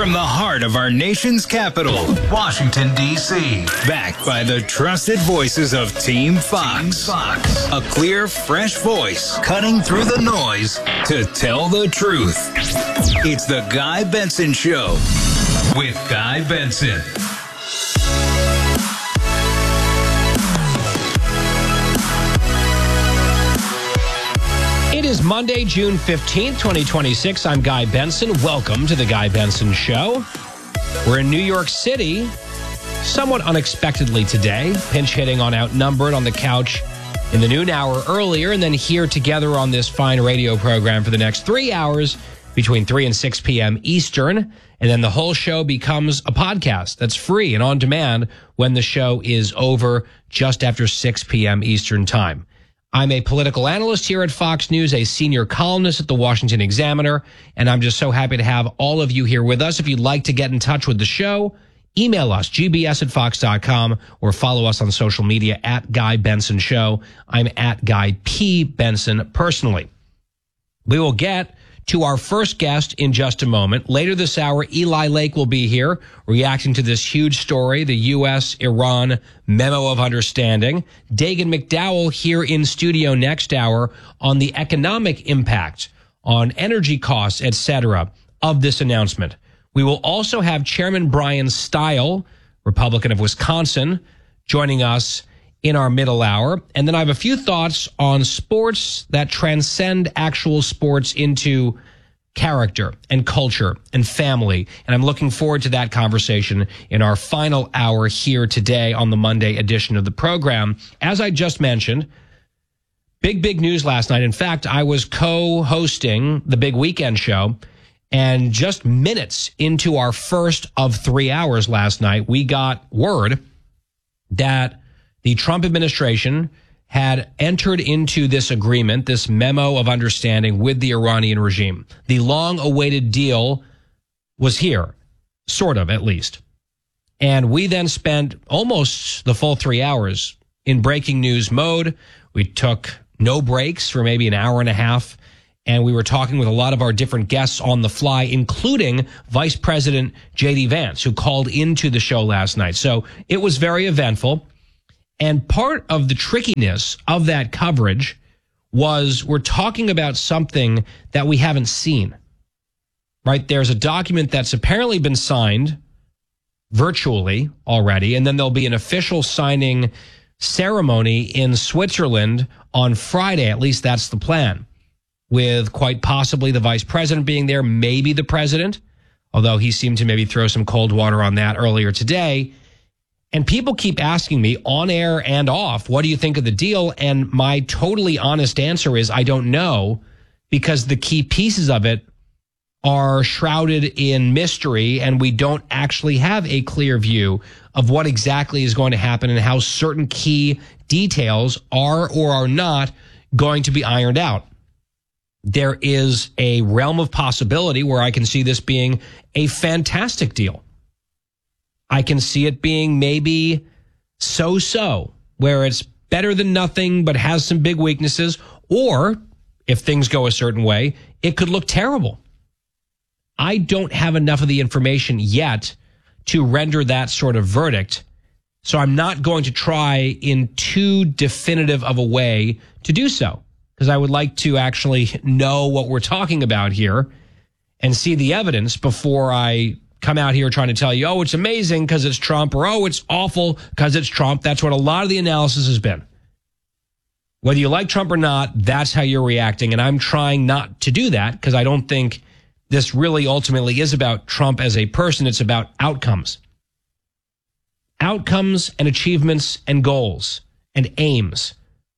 From the heart of our nation's capital, Washington, D.C. Backed by the trusted voices of Team Fox. A clear, fresh voice cutting through the noise to tell the truth. It's the Guy Benson Show with Guy Benson. It is Monday, June 15th, 2026. I'm Guy Benson. Welcome to the Guy Benson Show. We're in New York City, somewhat unexpectedly today, pinch hitting on Outnumbered on the couch in the noon hour earlier, and then here together on this fine radio program for the next 3 hours between 3 and 6 p.m. Eastern. And then the whole show becomes a podcast that's free and on demand when the show is over just after 6 p.m. Eastern time. I'm a political analyst here at Fox News, a senior columnist at the Washington Examiner, and I'm just so happy to have all of you here with us. If you'd like to get in touch with the show, email us, gbs@fox.com, or follow us on social media at Guy Benson Show. I'm at Guy P. Benson personally. We will get to our first guest in just a moment. Later this hour, Eli Lake will be here reacting to this huge story, the U.S.-Iran Memo of Understanding. Dagan McDowell here in studio next hour on the economic impact on energy costs, etc., of this announcement. We will also have Chairman Brian Stile, Republican of Wisconsin, joining us in our middle hour. And then I have a few thoughts on sports that transcend actual sports into character and culture and family. And I'm looking forward to that conversation in our final hour here today on the Monday edition of the program. As I just mentioned, big news last night. In fact, I was co-hosting the Big Weekend Show, and just minutes into our first of 3 hours last night, we got word that the Trump administration had entered into this agreement, this memo of understanding with the Iranian regime. The long-awaited deal was here, sort of, at least. And we then spent almost the full 3 hours in breaking news mode. We took no breaks for maybe an hour and a half, and we were talking with a lot of our different guests on the fly, including Vice President J.D. Vance, who called into the show last night. So it was very eventful. And part of the trickiness of that coverage was we're talking about something that we haven't seen, right? There's a document that's apparently been signed virtually already, and then there'll be an official signing ceremony in Switzerland on Friday. At least that's the plan, with quite possibly the vice president being there, maybe the president, although he seemed to maybe throw some cold water on that earlier today. And people keep asking me on air and off, what do you think of the deal? And my totally honest answer is I don't know, because the key pieces of it are shrouded in mystery, and we don't actually have a clear view of what exactly is going to happen and how certain key details are or are not going to be ironed out. There is a realm of possibility where I can see this being a fantastic deal. I can see it being maybe so-so, where it's better than nothing but has some big weaknesses. Or, if things go a certain way, it could look terrible. I don't have enough of the information yet to render that sort of verdict, so I'm not going to try in too definitive of a way to do so, because I would like to actually know what we're talking about here and see the evidence before I come out here trying to tell you, oh, it's amazing because it's Trump, or oh, it's awful because it's Trump. That's what a lot of the analysis has been. Whether you like Trump or not, that's how you're reacting. And I'm trying not to do that, because I don't think this really ultimately is about Trump as a person. It's about outcomes. Outcomes and achievements and goals and aims.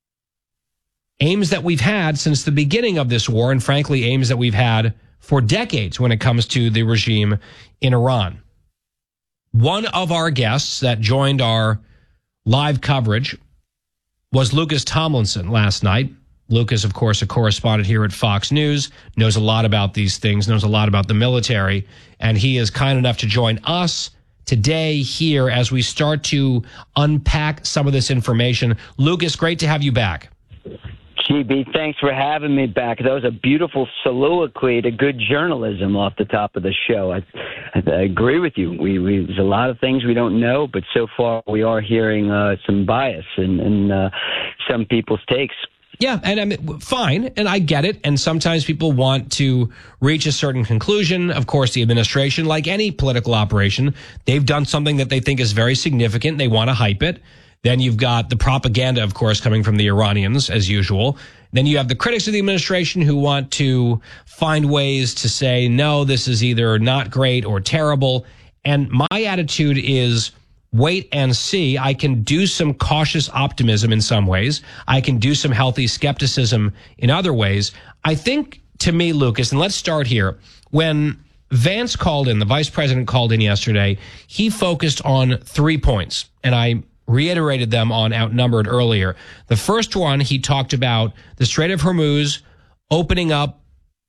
Aims that we've had since the beginning of this war, and frankly, aims that we've had for decades when it comes to the regime in Iran. One of our guests that joined our live coverage was Lucas Tomlinson last night. Lucas, of course, a correspondent here at Fox News, knows a lot about these things, knows a lot about the military, and he is kind enough to join us today here as we start to unpack some of this information. Lucas, great to have you back. GB, thanks for having me back. That was a beautiful soliloquy to good journalism off the top of the show. I I agree with you. There's a lot of things we don't know, but so far we are hearing some bias in some people's takes. Yeah, and I mean, fine, and I get it. And sometimes people want to reach a certain conclusion. Of course, the administration, like any political operation, they've done something that they think is very significant. They want to hype it. Then you've got the propaganda, of course, coming from the Iranians, as usual. Then you have the critics of the administration who want to find ways to say, no, this is either not great or terrible. And my attitude is, wait and see. I can do some cautious optimism in some ways. I can do some healthy skepticism in other ways. I think, to me, Lucas, and let's start here. When Vance called in, the vice president called in yesterday, he focused on 3 points, and I reiterated them on Outnumbered earlier. The first one, he talked about the Strait of Hormuz opening up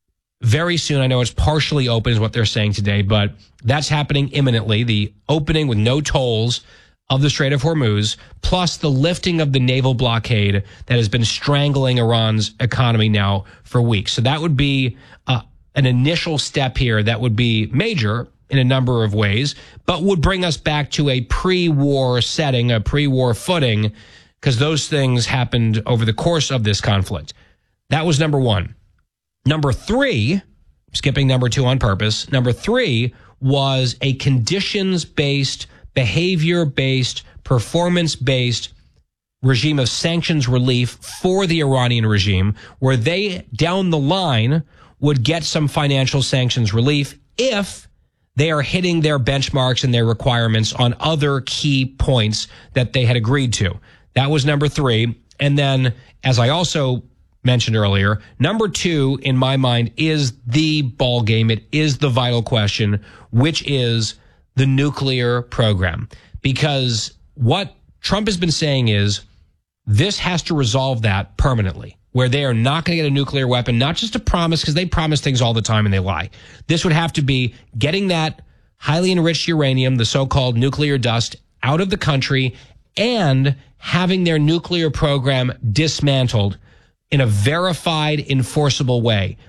very soon. I know it's partially open is what they're saying today, but that's happening imminently. The opening with no tolls of the Strait of Hormuz, plus the lifting of the naval blockade that has been strangling Iran's economy now for weeks. So that would be an initial step here that would be major in a number of ways, but would bring us back to a pre-war setting, a pre-war footing, because those things happened over the course of this conflict. That was number one. Number three, skipping number two on purpose, number three was a conditions-based, behavior-based, performance-based regime of sanctions relief for the Iranian regime, where they, down the line, would get some financial sanctions relief if they are hitting their benchmarks and their requirements on other key points that they had agreed to. That was number three. And then, as I also mentioned earlier, number two, in my mind, is the ball game. It is the vital question, which is the nuclear program. Because what Trump has been saying is this has to resolve that permanently, where they are not going to get a nuclear weapon, not just a promise, because they promise things all the time and they lie. This would have to be getting that highly enriched uranium, the so-called nuclear dust, out of the country and having their nuclear program dismantled in a verified, enforceable way.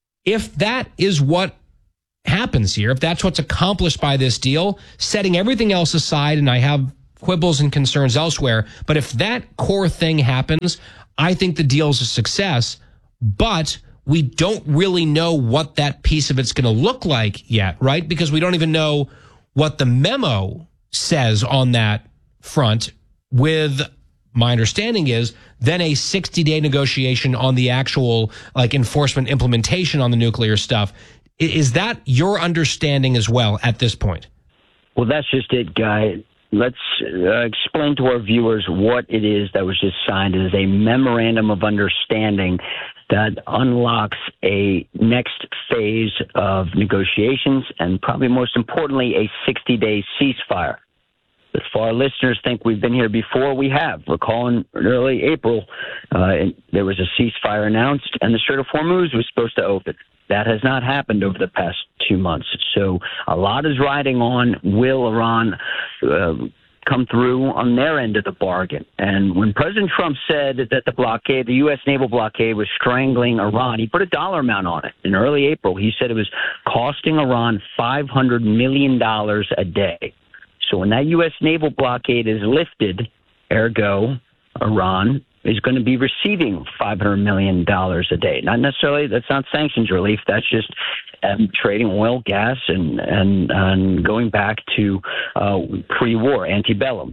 If that is what happens here, if that's what's accomplished by this deal, setting everything else aside, and I have quibbles and concerns elsewhere, but if that core thing happens, I think the deal's a success, but we don't really know what that piece of it's going to look like yet, right? Because we don't even know what the memo says on that front, with my understanding is then a 60-day negotiation on the actual enforcement implementation on the nuclear stuff. Is that your understanding as well at this point? Well, that's just it, Guy. Let's explain to our viewers what it is that was just signed. It is a memorandum of understanding that unlocks a next phase of negotiations and probably most importantly, a 60-day ceasefire. If our listeners think we've been here before, we have. Recall in early April, there was a ceasefire announced and the Strait of Hormuz was supposed to open. That has not happened over the past 2 months. So a lot is riding on, will Iran come through on their end of the bargain? And when President Trump said that the blockade, the U.S. naval blockade, was strangling Iran, he put a dollar amount on it. In early April, he said it was costing Iran $500 million a day. So when that U.S. naval blockade is lifted, ergo, Iran is going to be receiving $500 million a day. Not necessarily, that's not sanctions relief. That's just trading oil, gas, and going back to pre-war, antebellum.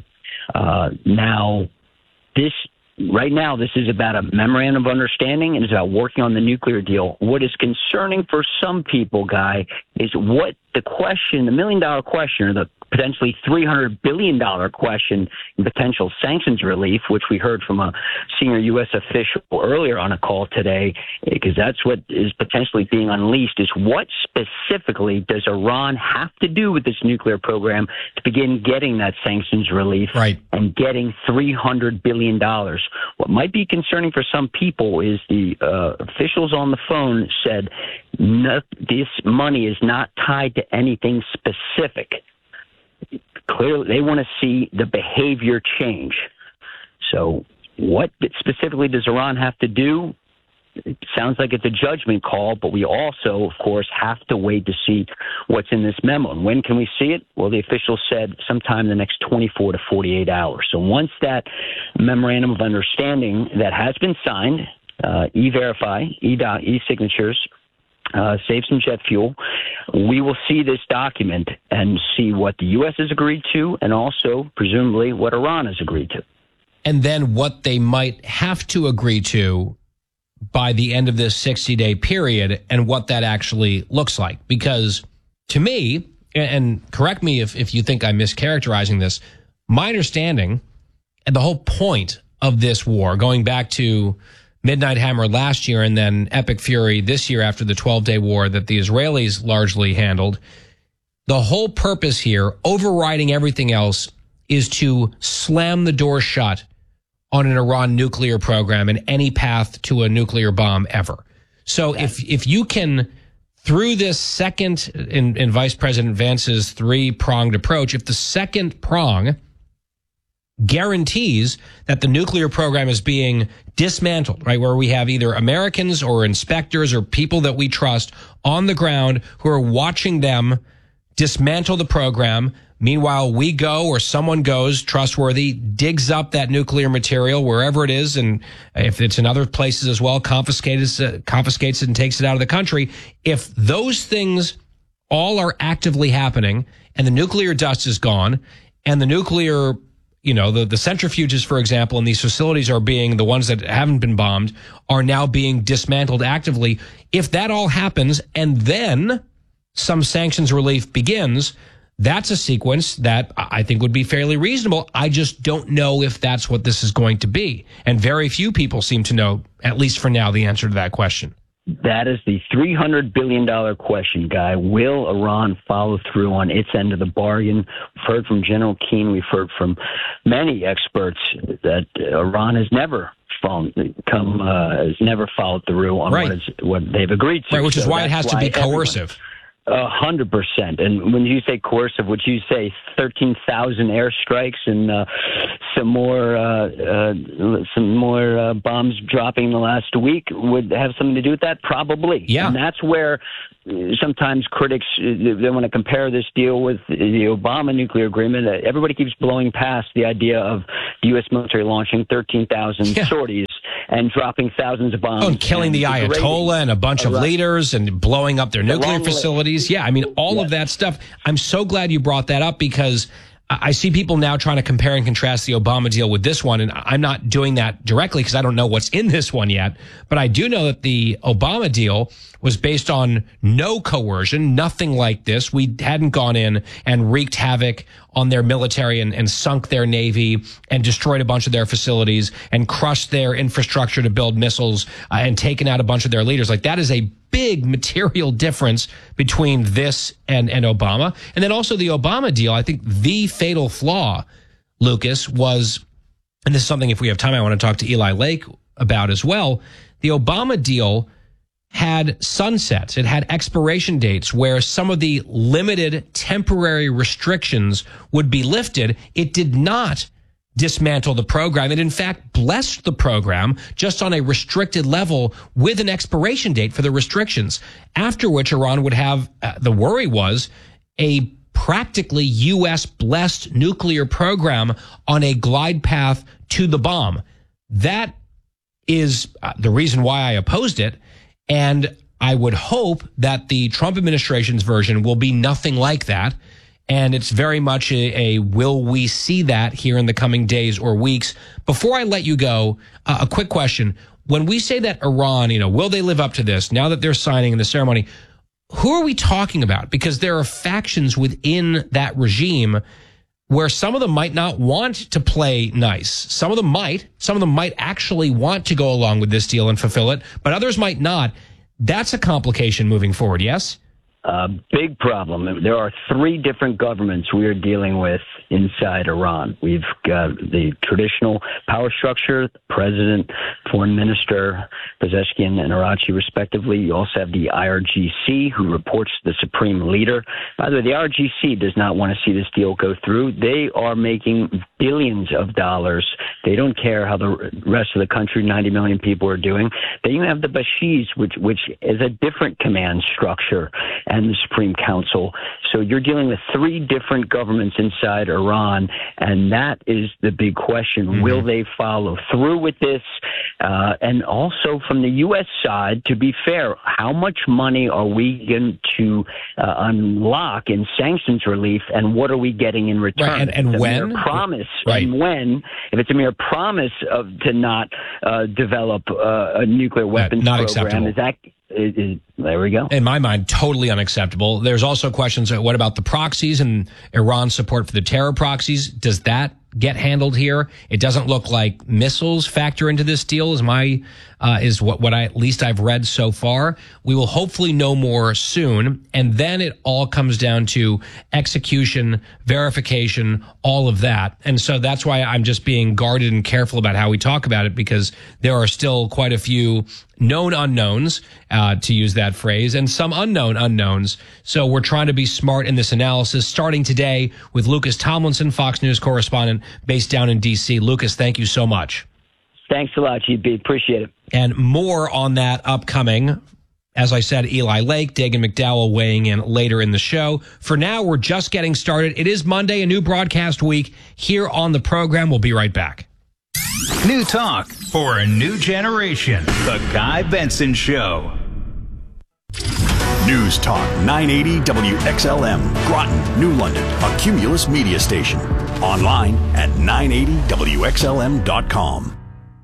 Right now, this is about a memorandum of understanding and it's about working on the nuclear deal. What is concerning for some people, Guy, is what the question, the million-dollar question, or the potentially $300 billion question in potential sanctions relief, which we heard from a senior U.S. official earlier on a call today, because that's what is potentially being unleashed, is what specifically does Iran have to do with this nuclear program to begin getting that sanctions relief and getting $300 billion. What might be concerning for some people is the officials on the phone said this money is not tied to anything specific. Clearly, they want to see the behavior change. So what specifically does Iran have to do? it sounds like it's a judgment call, but we also, of course, have to wait to see what's in this memo. And when can we see it? Well, the official said sometime in the next 24 to 48 hours. So once that memorandum of understanding that has been signed, E-Verify, e-signatures, save some jet fuel, we will see this document and see what the U.S. has agreed to and also, presumably, what Iran has agreed to. And then what they might have to agree to by the end of this 60-day period and what that actually looks like. Because to me, and correct me if you think I'm mischaracterizing this, my understanding and the whole point of this war, going back to Midnight Hammer last year and then Epic Fury this year after the 12-day war that the Israelis largely handled, the whole purpose here, overriding everything else, is to slam the door shut on an Iran nuclear program and any path to a nuclear bomb ever. So if you can, through this second, in Vice President Vance's three-pronged approach, if the second prong guarantees that the nuclear program is being dismantled, right, where we have either Americans or inspectors or people that we trust on the ground who are watching them dismantle the program. Meanwhile, we go, or someone goes, trustworthy, digs up that nuclear material wherever it is, and if it's in other places as well, confiscates it and takes it out of the country. If those things all are actively happening and the nuclear dust is gone and the nuclear, the centrifuges, for example, in these facilities are being, the ones that haven't been bombed, are now being dismantled actively. If that all happens and then some sanctions relief begins, that's a sequence that I think would be fairly reasonable. I just don't know if that's what this is going to be. And very few people seem to know, at least for now, the answer to that question. That is the $300 billion question, Guy. Will Iran follow through on its end of the bargain? We've heard from General Keane. We've heard from many experts that Iran has never followed through on what they've agreed to. Right, which is why it has to be coercive. 100%. And when you say coercive, would you say 13,000 airstrikes and some more bombs dropping in the last week would have something to do with that? Probably. Yeah. And that's where sometimes critics, they want to compare this deal with the Obama nuclear agreement. Everybody keeps blowing past the idea of the U.S. military launching 13,000 sorties and dropping thousands of bombs. Oh, and killing the Ayatollah and a bunch of leaders and blowing up their nuclear facilities. Yeah, I mean, all of that stuff. I'm so glad you brought that up because I see people now trying to compare and contrast the Obama deal with this one, and I'm not doing that directly because I don't know what's in this one yet. But I do know that the Obama deal was based on no coercion, nothing like this. We hadn't gone in and wreaked havoc on their military and sunk their navy and destroyed a bunch of their facilities and crushed their infrastructure to build missiles and taken out a bunch of their leaders. Like, that is a big material difference between this and Obama. And then also the Obama deal, I think the fatal flaw, Lucas, was, and this is something, if we have time, I want to talk to Eli Lake about as well. The Obama deal had sunsets. It had expiration dates where some of the limited temporary restrictions would be lifted. It did not dismantle the program. It, in fact, blessed the program just on a restricted level with an expiration date for the restrictions, after which Iran would have, the worry was, a practically U.S.-blessed nuclear program on a glide path to the bomb. That is the reason why I opposed it. And I would hope that the Trump administration's version will be nothing like that. And it's very much a will we see that here in the coming days or weeks. Before I let you go, a quick question. When we say that Iran, will they live up to this now that they're signing in the ceremony? Who are we talking about? Because there are factions within that regime where some of them might not want to play nice. Some of them might actually want to go along with this deal and fulfill it, but others might not. That's a complication moving forward, yes? Big problem. There are three different governments we are dealing with inside Iran. We've got the traditional power structure, president, foreign minister, Pezeshkian and Arachi, respectively. You also have the IRGC, who reports to the supreme leader. By the way, the IRGC does not want to see this deal go through. They are making billions of dollars. They don't care how the rest of the country, 90 million people, are doing. Then you have the Bashirs, which is a different command structure, and the Supreme Council. So you're dealing with three different governments inside Iran, and that is the big question. Mm-hmm. Will they follow through with this? And also from the U.S. side, to be fair, how much money are we going to unlock in sanctions relief, and what are we getting in return? Right, and when? Promise. Right. And when? If it's a mere promise to not develop a nuclear weapons not program, acceptable. There we go. In my mind, totally unacceptable. There's also questions, what about the proxies and Iran's support for the terror proxies? Does that get handled here? It doesn't look like missiles factor into this deal, is what I, at least I've read so far. We will hopefully know more soon, and then it all comes down to execution, verification, all of that. And so that's why I'm just being guarded and careful about how we talk about it, because there are still quite a few known unknowns, to use that phrase, and some unknown unknowns. So we're trying to be smart in this analysis, starting today with Lucas Tomlinson, Fox News correspondent based down in D.C. Lucas, thank you so much. Thanks a lot, GB. Appreciate it. And more on that upcoming. As I said, Eli Lake, Dagan McDowell weighing in later in the show. For now, we're just getting started. It is Monday, a new broadcast week here on the program. We'll be right back. New talk for a new generation. The Guy Benson Show. News Talk 980 WXLM, Groton, New London, a Cumulus media station. Online at 980WXLM.com.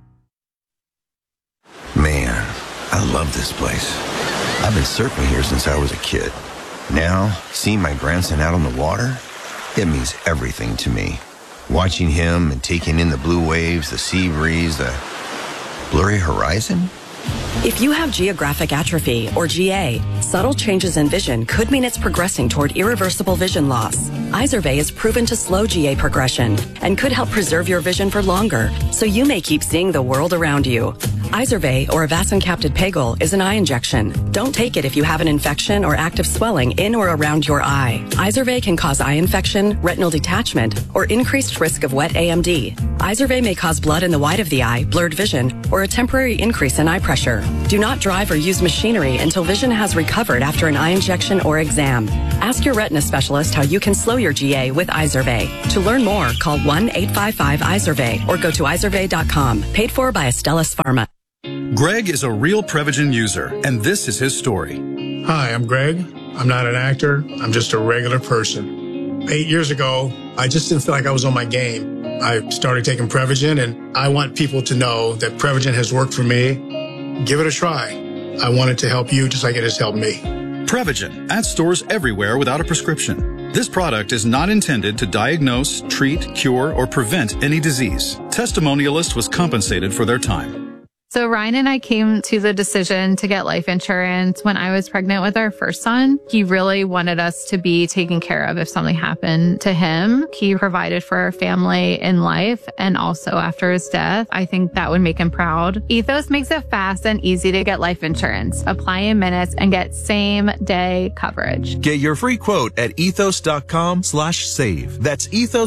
Man, I love this place. I've been surfing here since I was a kid. Now, seeing my grandson out on the water, it means everything to me. Watching him and taking in the blue waves, the sea breeze, the blurry horizon. If you have geographic atrophy, or GA, subtle changes in vision could mean it's progressing toward irreversible vision loss. Izervay is proven to slow GA progression and could help preserve your vision for longer, so you may keep seeing the world around you. Izervay, or avacincaptad pegol, is an eye injection. Don't take it if you have an infection or active swelling in or around your eye. Izervay can cause eye infection, retinal detachment, or increased risk of wet AMD. Izervay may cause blood in the white of the eye, blurred vision, or a temporary increase in eye pressure. Do not drive or use machinery until vision has recovered after an eye injection or exam. Ask your retina specialist how you can slow your GA with Izervay. To learn more, call 1-855-IZERVAY or go to izervay.com. Paid for by Astellas Pharma. Greg is a real Prevagen user, and this is his story. Hi, I'm Greg. I'm not an actor. I'm just a regular person. 8 years ago, I just didn't feel like I was on my game. I started taking Prevagen, and I want people to know that Prevagen has worked for me. Give it a try. I want it to help you just like it has helped me. Prevagen, at stores everywhere without a prescription. This product is not intended to diagnose, treat, cure, or prevent any disease. Testimonialist was compensated for their time. So Ryan and I came to the decision to get life insurance when I was pregnant with our first son. He really wanted us to be taken care of if something happened to him. He provided for our family in life and also after his death. I think that would make him proud. Ethos makes it fast and easy to get life insurance. Apply in minutes and get same day coverage. Get your free quote at ethos.com/save. That's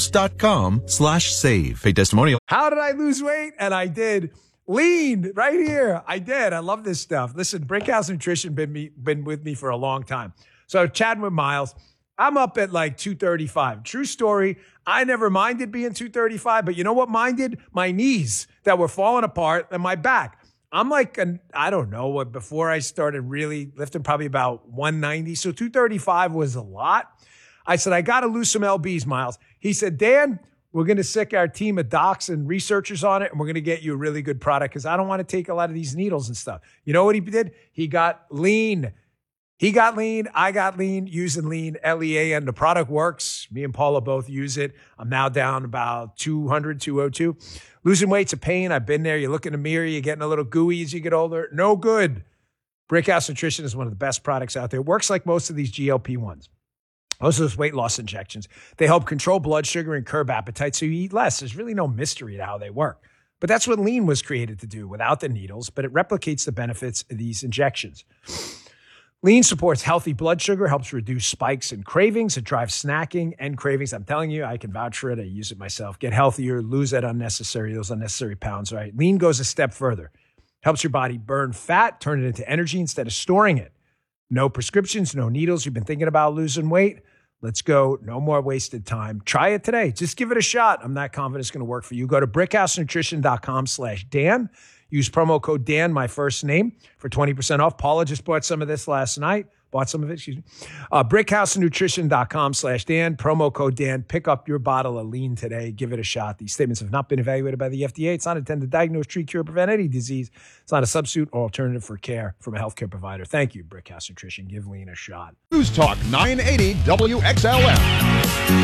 ethos.com/save. Pay testimonial. How did I lose weight? And I did. Lean right here. I did. I love this stuff. Listen, Brinkhouse Nutrition been with me for a long time. So chatting with Miles, I'm up at like 235. True story. I never minded being 235, but you know what minded? My knees that were falling apart and my back. I'm like, I don't know what, before I started really lifting, probably about 190. So 235 was a lot. I said, I got to lose some LBs, Miles. He said, Dan, we're going to sick our team of docs and researchers on it, and we're going to get you a really good product because I don't want to take a lot of these needles and stuff. You know what he did? He got lean. He got lean. I got lean using lean, LEAN. The product works. Me and Paula both use it. I'm now down about 200, 202. Losing weight's a pain. I've been there. You look in the mirror. You're getting a little gooey as you get older. No good. Brickhouse Nutrition is one of the best products out there. It works like most of these GLP-1s. Most of those weight loss injections. They help control blood sugar and curb appetite so you eat less. There's really no mystery to how they work. But that's what Lean was created to do without the needles, but it replicates the benefits of these injections. Lean supports healthy blood sugar, helps reduce spikes and cravings. It drives snacking and cravings. I'm telling you, I can vouch for it. I use it myself. Get healthier, lose those unnecessary pounds, right? Lean goes a step further. Helps your body burn fat, turn it into energy instead of storing it. No prescriptions, no needles. You've been thinking about losing weight? Let's go. No more wasted time. Try it today. Just give it a shot. I'm not confident it's going to work for you. Go to brickhousenutrition.com/Dan. Use promo code Dan, my first name, for 20% off. Paula just bought some of this last night. Brickhousenutrition.com/Dan. Promo code Dan. Pick up your bottle of Lean today. Give it a shot. These statements have not been evaluated by the FDA. It's not intended to diagnose, treat, cure, prevent any disease. It's not a substitute or alternative for care from a healthcare provider. Thank you, Brickhouse Nutrition. Give Lean a shot. News Talk 980 WXLM.